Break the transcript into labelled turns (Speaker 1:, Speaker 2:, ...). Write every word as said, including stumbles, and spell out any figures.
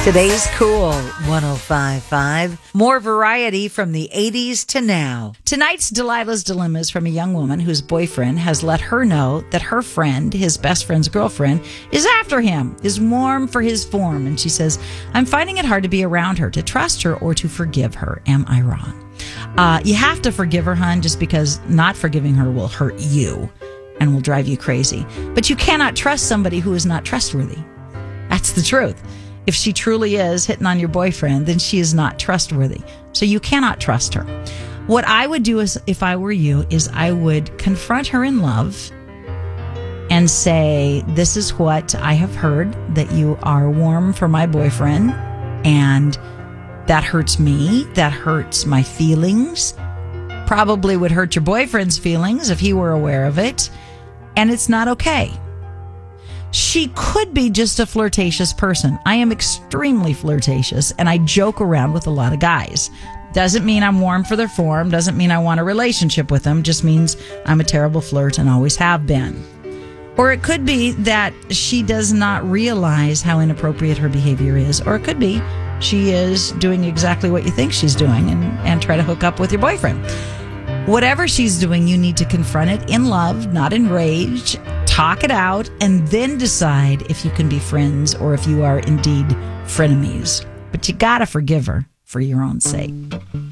Speaker 1: Today's Cool one oh five point five. More variety from the eighties to now. Tonight's Delilah's Dilemma is from a young woman whose boyfriend has let her know that her friend, his best friend's girlfriend, is after him, is warm for his form. And she says, I'm finding it hard to be around her, to trust her, or to forgive her. Am I wrong? Uh, you have to forgive her, hon, just because not forgiving her will hurt you and will drive you crazy. But you cannot trust somebody who is not trustworthy. That's the truth. If she truly is hitting on your boyfriend, then she is not trustworthy. So you cannot trust her. What I would do is, if I were you, is I would confront her in love and say, this is what I have heard, that you are warm for my boyfriend, and that hurts me. That hurts my feelings. Probably would hurt your boyfriend's feelings if he were aware of it. And it's not okay. She could be just a flirtatious person. I am extremely flirtatious, and I joke around with a lot of guys. Doesn't mean I'm warm for their form, doesn't mean I want a relationship with them, just means I'm a terrible flirt and always have been. Or it could be that she does not realize how inappropriate her behavior is, or it could be she is doing exactly what you think she's doing and, and try to hook up with your boyfriend. Whatever she's doing, you need to confront it in love, not in rage. Talk it out, and then decide if you can be friends or if you are indeed frenemies. But you gotta forgive her for your own sake.